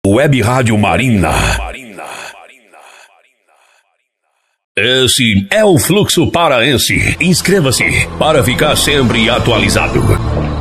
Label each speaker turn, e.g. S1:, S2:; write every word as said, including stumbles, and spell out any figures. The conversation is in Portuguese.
S1: Web Rádio Marina. Esse é o Fluxo Paraense. Inscreva-se para ficar sempre atualizado.